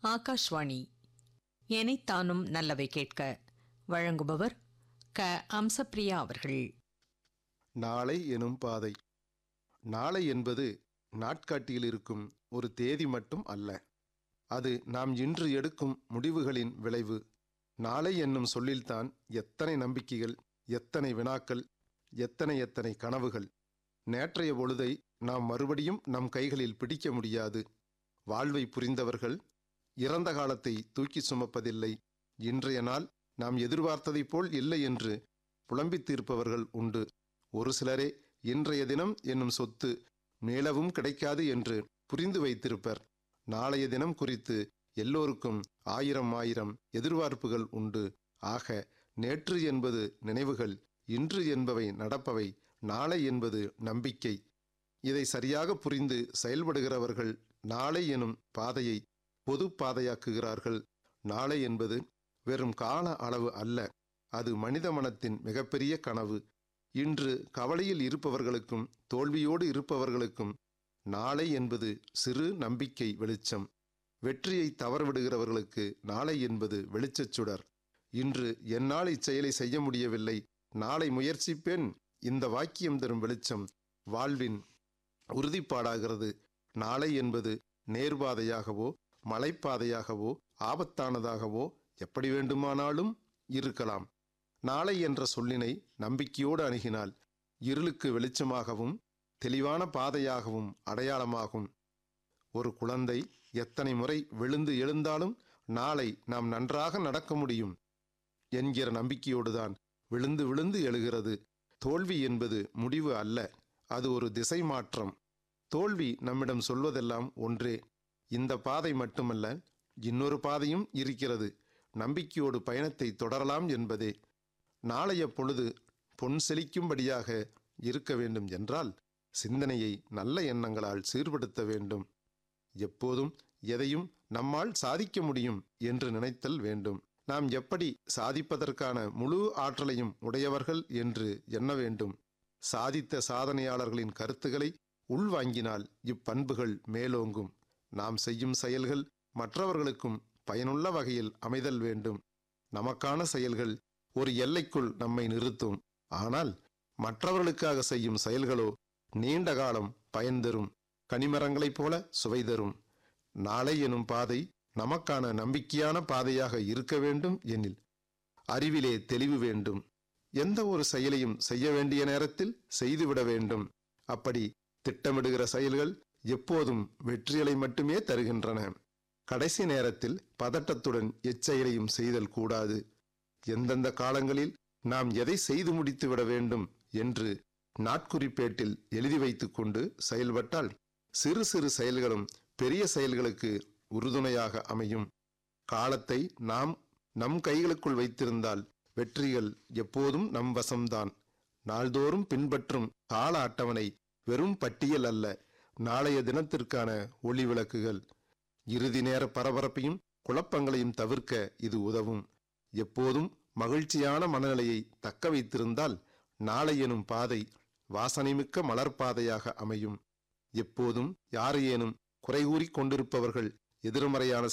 ஆகாஷ்வாணி எனைத்தானும் நல்லவை கேட்க வழங்குபவர் க அம்சப்பிரியா அவர்கள். நாளை எனும் பாதை. நாளை என்பது நாட்காட்டியில் இருக்கும் ஒரு தேதி மட்டும் அல்ல. அது நாம் இன்று எடுக்கும் முடிவுகளின் விளைவு. நாளை என்னும் சொல்லில்தான் எத்தனை நம்பிக்கைகள், எத்தனை வினாக்கள், எத்தனை கனவுகள். நேற்றைய பொழுதை நாம் மறுபடியும் நம் கைகளில் பிடிக்க முடியாது. வாழ்வை புரிந்தவர்கள் இறந்த காலத்தை தூக்கி சுமப்பதில்லை. இன்றைய நாள் நாம் எதிர்பார்த்ததைப் போல் இல்லை என்று புலம்பித் தீர்ப்பவர்கள் உண்டு. ஒரு சிலரே இன்றைய தினம் என்னும் சொத்து மேலவும் கிடைக்காது என்று புரிந்து வைத்திருப்பர். நாளைய தினம் குறித்து எல்லோருக்கும் ஆயிரம் எதிர்பார்ப்புகள் உண்டு. ஆக நேற்று என்பது நினைவுகள், இன்று என்பவை நடப்பவை, நாளை என்பது நம்பிக்கை. இதை சரியாக புரிந்து செயல்படுகிறவர்கள் நாளை எனும் பாதையை பொது பாதையாக்குகிறார்கள். நாளை என்பது வெறும் கால அளவு அல்ல, அது மனித மனத்தின் மிகப்பெரிய கனவு. இன்று கவலையில் இருப்பவர்களுக்கும் தோல்வியோடு இருப்பவர்களுக்கும் நாளை என்பது சிறு நம்பிக்கை வெளிச்சம். வெற்றியை தவறவிடுகிறவர்களுக்கு நாளை என்பது வெளிச்சச் சுடர். இன்று என்னால் இச்செயலை செய்ய முடியவில்லை, நாளை முயற்சிப்பேன். இந்த வாக்கியம் தரும் வெளிச்சம் வாழ்வின் உறுதிப்பாடாகிறது. நாளை என்பது நேர்பாதையாகவோ மலைப்பாதையாகவோ ஆபத்தானதாகவோ எப்படி வேண்டுமானாலும் இருக்கலாம். நாளை என்ற சொல்லினை நம்பிக்கையோடு அணுகினால் இருளுக்கு வெளிச்சமாகவும் தெளிவான பாதையாகவும் அடையாளமாகும். ஒரு குழந்தை எத்தனை முறை விழுந்து எழுந்தாலும் நாளை நாம் நன்றாக நடக்க முடியும் என்கிற நம்பிக்கையோடுதான் விழுந்து விழுந்து எழுகிறது. தோல்வி என்பது முடிவு அல்ல, அது ஒரு திசை மாற்றம். தோல்வி நம்மிடம் சொல்வதெல்லாம் ஒன்றே, இந்த பாதை மட்டுமல்ல, இன்னொரு பாதையும் இருக்கிறது, நம்பிக்கையோடு பயணத்தை தொடரலாம் என்பதே. நாளைய பொழுது பொன் செழிக்கும்படியாக இருக்க வேண்டும் என்றால் சிந்தனையை நல்ல எண்ணங்களால் சீர்படுத்த வேண்டும். எப்போதும் எதையும் நம்மால் சாதிக்க முடியும் என்று நினைத்தல் வேண்டும். நாம் எப்படி சாதிப்பதற்கான முழு ஆற்றலையும் உடையவர்கள் என்று எண்ண வேண்டும். சாதித்த சாதனையாளர்களின் கருத்துக்களை உள்வாங்கினால் இப்பண்புகள் மேலோங்கும். நாம் செய்யும் செயல்கள் மற்றவர்களுக்கும் பயனுள்ள வகையில் அமைதல் வேண்டும். நமக்கான செயல்கள் ஒரு எல்லைக்குள் நம்மை நிறுத்தும். ஆனால் மற்றவர்களுக்காக செய்யும் செயல்களோ நீண்ட காலம் பயன் தரும், கனிமரங்களைப் போல சுவை தரும். நாளை எனும் பாதை நமக்கான நம்பிக்கையான பாதையாக இருக்க வேண்டும் எனில் அறிவிலே தெளிவு வேண்டும். எந்த ஒரு செயலையும் செய்ய வேண்டிய நேரத்தில் செய்துவிட வேண்டும். அப்படி திட்டமிடுகிற செயல்கள் எப்போதும் வெற்றிகளை மட்டுமே தருகின்றன. கடைசி நேரத்தில் பதட்டத்துடன் எச்செயலையும் செய்தல் கூடாது. எந்தெந்த காலங்களில் நாம் எதை செய்து முடித்து விட வேண்டும் என்று நாட்குறிப்பேட்டில் எழுதி வைத்து கொண்டு செயல்பட்டால் சிறு சிறு செயல்களும் பெரிய செயல்களுக்கு உறுதுணையாக அமையும். காலத்தை நாம் நம் கைகளுக்குள் வைத்திருந்தால் வெற்றிகள் எப்போதும் நம் வசம்தான். நாள்தோறும் பின்பற்றும் கால அட்டவணை வெறும் பட்டியல் அல்ல, நாளைய தினத்திற்கான ஒளி விளக்குகள். இறுதி நேர பரபரப்பையும் குழப்பங்களையும் தவிர்க்க இது உதவும். எப்போதும் மகிழ்ச்சியான மனநிலையை தக்க வைத்திருந்தால் நாளை எனும் பாதை வாசனைமிக்க மலர்பாதையாக அமையும். எப்போதும் யாரையேனும் குறைகூறி கொண்டிருப்பவர்கள் எதிர்மறையான